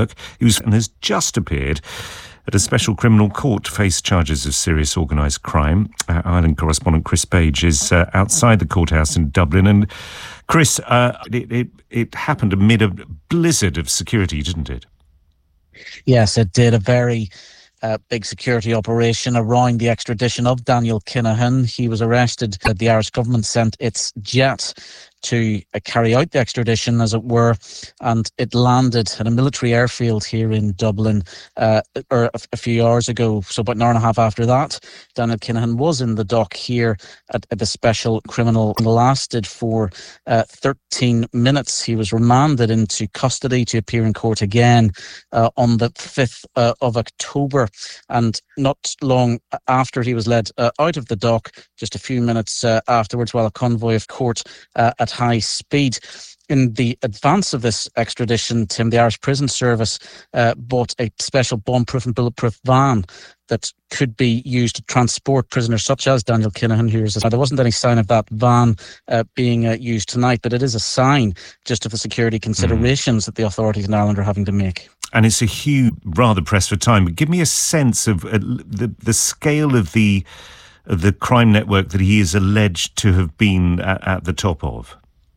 Network. He has just appeared at a special criminal court to face charges of serious organised crime. Ireland correspondent Chris Page is outside the courthouse in Dublin. And Chris, it happened amid a blizzard of security, didn't it? Yes, it did. A very big security operation around the extradition of Daniel Kinahan. He was arrested. The Irish government sent its jet to carry out the extradition, as it were, and it landed at a military airfield here in Dublin a few hours ago. So about an hour and a half after that, Daniel Kinahan was in the dock here at the special criminal. Lasted for 13 minutes. He was remanded into custody to appear in court again on the 5th of October. And not long after he was led out of the dock, just a few minutes afterwards, while a convoy of court at high speed. In the advance of this extradition, Tim, the Irish Prison Service bought a special bomb-proof and bulletproof van that could be used to transport prisoners such as Daniel Kinahan. Now, there wasn't any sign of that van being used tonight, but it is a sign just of the security considerations that the authorities in Ireland are having to make. And it's a huge, rather pressed for time, but give me a sense of the scale of the crime network that he is alleged to have been at the top of.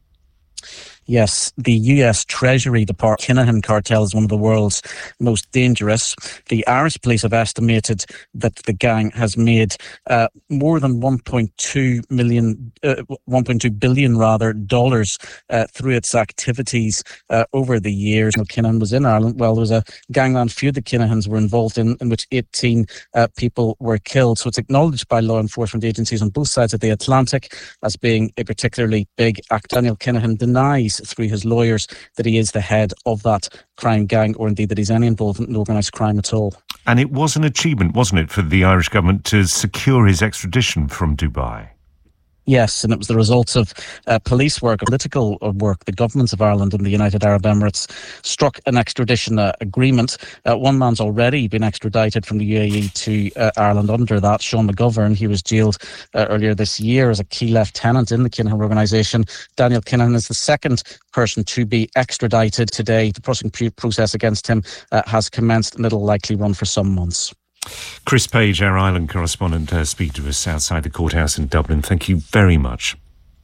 Yes, the US Treasury Department Kinahan cartel is one of the world's most dangerous. The Irish police have estimated that the gang has made more than $1.2 billion dollars through its activities over the years. Kinahan was in Ireland. Well, there was a gangland feud that Kinahans were involved in which 18 people were killed. So it's acknowledged by law enforcement agencies on both sides of the Atlantic as being a particularly big act. Daniel Kinahan denies through his lawyers that he is the head of that crime gang, or indeed that he's any involvement in organised crime at all. And it was an achievement, wasn't it, for the Irish government to secure his extradition from Dubai? Yes, and it was the result of police work, political work. The governments of Ireland and the United Arab Emirates struck an extradition agreement. One man's already been extradited from the UAE to Ireland under that, Sean McGovern. He was jailed earlier this year as a key lieutenant in the Kinahan organisation. Daniel Kinahan is the second person to be extradited today. The prosecution process against him has commenced, and it'll likely run for some months. Chris Page, our Ireland correspondent, speaking to us outside the courthouse in Dublin. Thank you very much.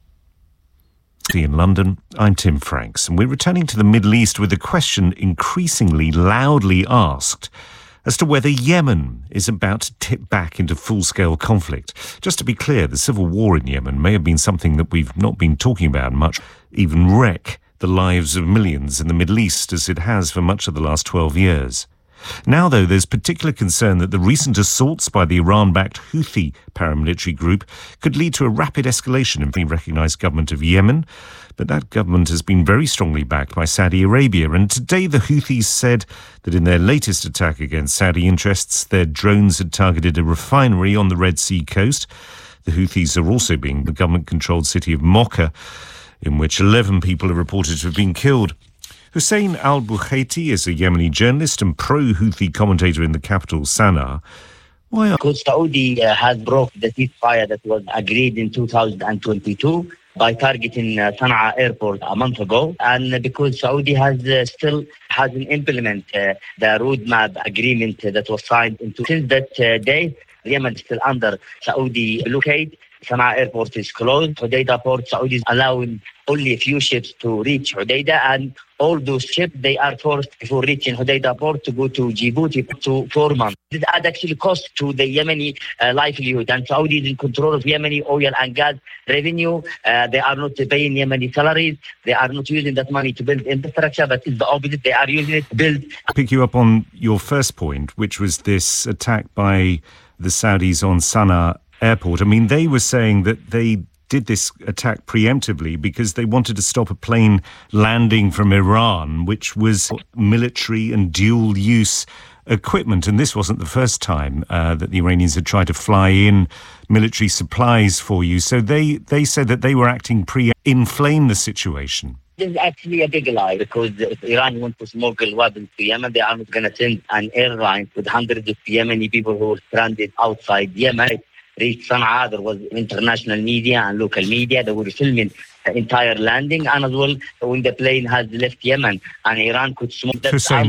In London, I'm Tim Franks, and we're returning to the Middle East with a question increasingly loudly asked as to whether Yemen is about to tip back into full-scale conflict. Just to be clear, the civil war in Yemen may have been something that we've not been talking about much, even wreck the lives of millions in the Middle East as it has for much of the last 12 years. Now, though, there's particular concern that the recent assaults by the Iran-backed Houthi paramilitary group could lead to a rapid escalation in the recognised government of Yemen. But that government has been very strongly backed by Saudi Arabia. And today the Houthis said that in their latest attack against Saudi interests, their drones had targeted a refinery on the Red Sea coast. The Houthis are also being the government-controlled city of Mocha, in which 11 people are reported to have been killed. Hussein al-Bukhaiti is a Yemeni journalist and pro-Houthi commentator in the capital, Sana'a. Because Saudi has broke the ceasefire that was agreed in 2022 by targeting Sana'a airport a month ago, and because Saudi still hasn't implemented the roadmap agreement that was signed since that day, Yemen is still under Saudi blockade. Sana'a airport is closed. Hodeidah port, Saudi is allowing only a few ships to reach Hodeidah, and all those ships, they are forced before reaching Hodeidah port to go to Djibouti to 4 months. This adds actually cost to the Yemeni livelihood, and Saudi is in control of Yemeni oil and gas revenue. They are not paying Yemeni salaries. They are not using that money to build infrastructure, but it's the opposite. They are using it to build. I'll pick you up on your first point, which was this attack by the Saudis on Sana'a airport. I mean, they were saying that they did this attack preemptively because they wanted to stop a plane landing from Iran, which was military and dual-use equipment. And this wasn't the first time that the Iranians had tried to fly in military supplies for you. So they said that they were acting inflame the situation. This is actually a big lie, because if Iran wants to smuggle weapons to Yemen, they are not going to send an airline with hundreds of Yemeni people who are stranded outside Yemen. Reached Sana'a, there was international media and local media that were filming the entire landing, and as well when the plane has left Yemen, and Iran could smuggle that.